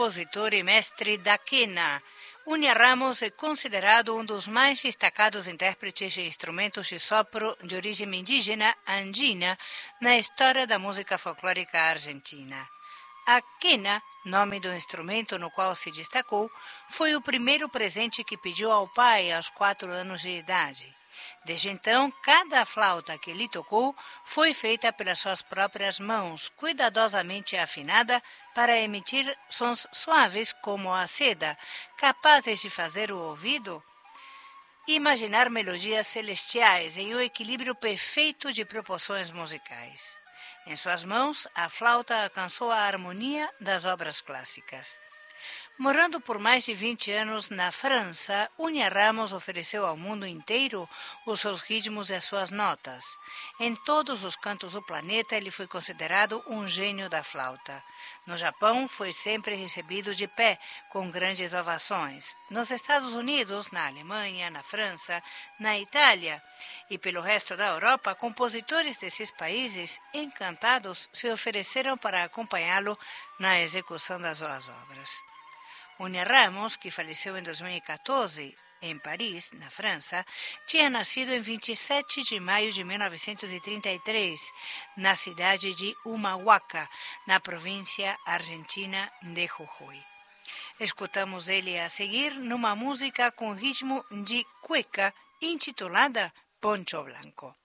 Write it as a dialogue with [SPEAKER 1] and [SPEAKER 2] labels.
[SPEAKER 1] Compositor e mestre da quena. Unia Ramos é considerado um dos mais destacados intérpretes de instrumentos de sopro de origem indígena andina na história da música folclórica argentina. A quena, nome do instrumento no qual se destacou, foi o primeiro presente que pediu ao pai aos 4 anos de idade. Desde então, cada flauta que lhe tocou foi feita pelas suas próprias mãos, cuidadosamente afinada para emitir sons suaves como a seda, capazes de fazer o ouvido imaginar melodias celestiais em um equilíbrio perfeito de proporções musicais. Em suas mãos, a flauta alcançou a harmonia das obras clássicas. Morando por mais de 20 anos na França, Unia Ramos ofereceu ao mundo inteiro os seus ritmos e as suas notas. Em todos os cantos do planeta, ele foi considerado um gênio da flauta. No Japão, foi sempre recebido de pé, com grandes ovações. Nos Estados Unidos, na Alemanha, na França, na Itália e pelo resto da Europa, compositores desses países, encantados, se ofereceram para acompanhá-lo na execução das suas obras. Unia Ramos, que faleceu em 2014 em Paris, na França, tinha nascido em 27 de maio de 1933, na cidade de Humahuaca, na província argentina de Jujuy. Escutamos ele a seguir numa música com ritmo de cueca intitulada Poncho Blanco.